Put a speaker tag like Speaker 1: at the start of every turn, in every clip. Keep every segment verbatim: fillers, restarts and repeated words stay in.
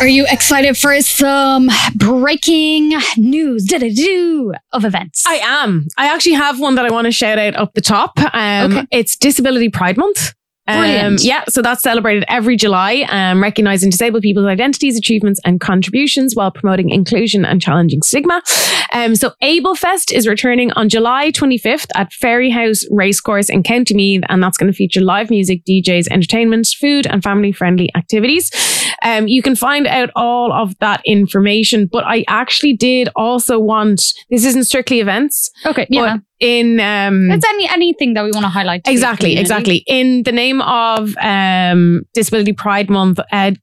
Speaker 1: Are you excited for some breaking news do of events?
Speaker 2: I am. I actually have one that I want to shout out up the top. Um,
Speaker 1: Okay.
Speaker 2: It's Disability Pride Month. Um,
Speaker 1: Brilliant.
Speaker 2: yeah, so that's celebrated every July, um, recognising disabled people's identities, achievements and contributions while promoting inclusion and challenging stigma. Um, so AbleFest is returning on July twenty-fifth at Ferryhouse Racecourse in County Meath, and that's going to feature live music, D Js, entertainment, food and family-friendly activities. Um, you can find out all of that information, but I actually did also want, this isn't strictly events,
Speaker 1: Okay, yeah.
Speaker 2: but in... Um,
Speaker 1: It's any anything that we want to highlight. to the
Speaker 2: Exactly,
Speaker 1: community.
Speaker 2: exactly. In the name of um, Disability Pride Month, uh,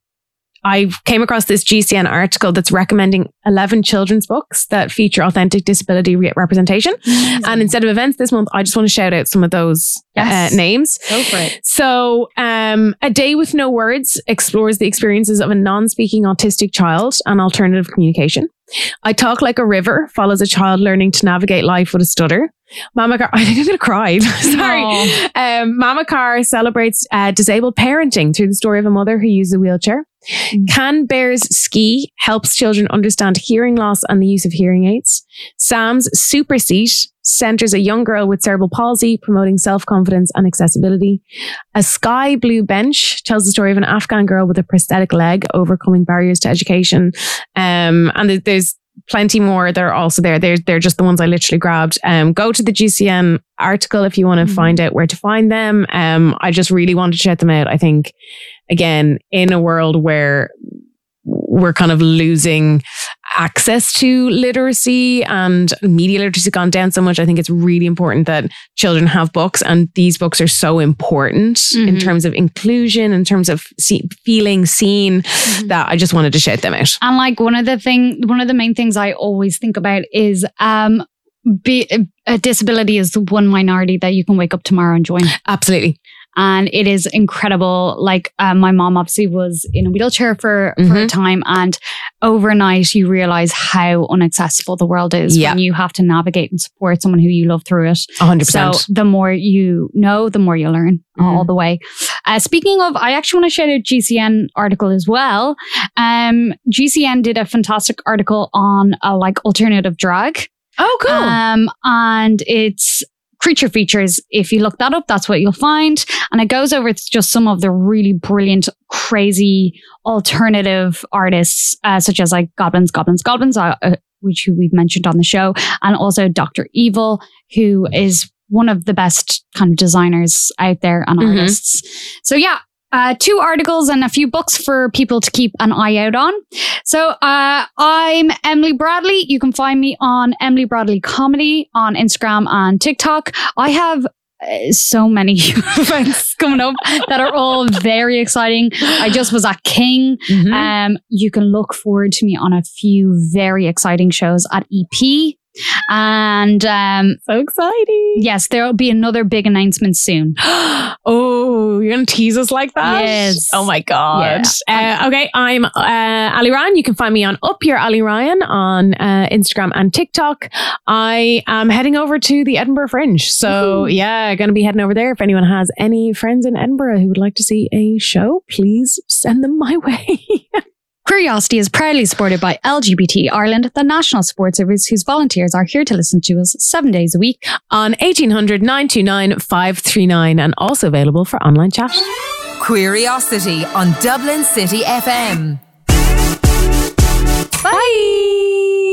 Speaker 2: I came across this G C N article that's recommending eleven children's books that feature authentic disability re- representation.
Speaker 1: Amazing.
Speaker 2: And instead of events this month, I just want to shout out some of those
Speaker 1: Yes.
Speaker 2: uh, names.
Speaker 1: Go for it.
Speaker 2: So, um, A Day with No Words explores the experiences of a non-speaking autistic child and alternative communication. I Talk Like a River follows a child learning to navigate life with a stutter. Mama Car, I think I'm going to cry. Sorry.
Speaker 1: Aw.
Speaker 2: Um, Mama Car celebrates uh, disabled parenting through the story of a mother who uses a wheelchair.
Speaker 1: Mm.
Speaker 2: Can Bears Ski helps children understand hearing loss and the use of hearing aids. Sam's Super Seat centers a young girl with cerebral palsy, promoting self-confidence and accessibility. A Sky Blue Bench tells the story of an Afghan girl with a prosthetic leg overcoming barriers to education. Um, and there- there's plenty more that are also there. They're, they're just the ones I literally grabbed. Um, go to the G C N article if you want to
Speaker 1: Mhm.
Speaker 2: find out where to find them. Um, I just really wanted to check them out. I think, again, in a world where we're kind of losing access to literacy and media literacy gone down so much, I think it's really important that children have books, and these books are so important in
Speaker 1: Mhm.
Speaker 2: terms of inclusion, in terms of see, feeling seen,
Speaker 1: Mhm.
Speaker 2: that I just wanted to shout them out.
Speaker 1: And like one of the thing, one of the main things I always think about is um, be, a disability is the one minority that you can wake up tomorrow and join.
Speaker 2: Absolutely.
Speaker 1: And it is incredible. Like um, my mom obviously was in a wheelchair for, for a
Speaker 2: Mhm.
Speaker 1: time, and overnight you realize how inaccessible the world is
Speaker 2: Yeah.
Speaker 1: when you have to navigate and support someone who you love through it.
Speaker 2: one hundred percent.
Speaker 1: So the more you know, the more you learn all
Speaker 2: Mhm.
Speaker 1: the way. Uh, speaking of, I actually want to shout out G C N article as well. Um, G C N did a fantastic article on uh, like alternative drag.
Speaker 2: Oh, cool.
Speaker 1: Um, and it's creature features. If you look that up, that's what you'll find. And it goes over just some of the really brilliant, crazy alternative artists, uh, such as like Goblins, Goblins, Goblins, uh, uh, which we've mentioned on the show. And also Doctor Evil, who is one of the best kind of designers out there and
Speaker 2: Mhm.
Speaker 1: artists. So yeah, uh, two articles and a few books for people to keep an eye out on. So uh, I'm Emily Bradley. You can find me on Emily Bradley Comedy on Instagram and TikTok. I have uh, so many events coming up that are all very exciting. I just was at King.
Speaker 2: Mhm.
Speaker 1: Um, you can look forward to me on a few very exciting shows at E P. And um,
Speaker 2: So exciting.
Speaker 1: yes, there will be another big announcement soon.
Speaker 2: Oh, you're going to tease us like that?
Speaker 1: Yes.
Speaker 2: Oh my God.
Speaker 1: Yeah.
Speaker 2: Uh, okay, I'm uh, Ali Ryan. You can find me on Up Your Ali Ryan on uh, Instagram and TikTok. I am heading over to the Edinburgh Fringe. So
Speaker 1: Woohoo.
Speaker 2: yeah, going to be heading over there. If anyone has any friends in Edinburgh who would like to see a show, please send them my way.
Speaker 1: Curiosity is proudly supported by L G B T Ireland, the national support service whose volunteers are here to listen to us seven days a week.
Speaker 2: On eighteen hundred, nine two nine, five three nine, and also available for online chat.
Speaker 3: Curiosity on Dublin City F M.